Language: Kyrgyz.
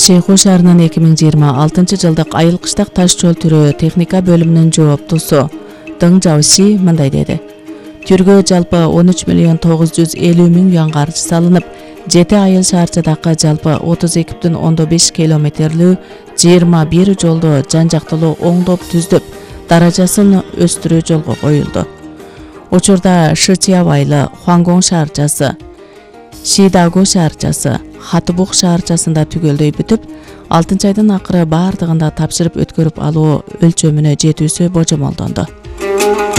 Шейху шаарынын 2026 жылдык айыл кыштак таш жол түрөө техника бөлүмүнүн жооптусу Дың Жауши мындай деди. Түргө жалпы 13.950.000 юан каржы салынып, 7 айыл шаарчадагы жалпы 32,5 километрлүү 21 жолду жан-жактылуу оңдоп түздүп, даражасын өстүрүү жолго коюлду. Учурда Шичиабайлы, Хуангоң шаарчасы, Шидагу шаарчасы, Хатыбук шаарчасында түгөлдөй бүтүп, 6-айдын акыры бардыгында тапшырып өткөрүп алуу өлчөмүнө жетүүсү божомолдонду.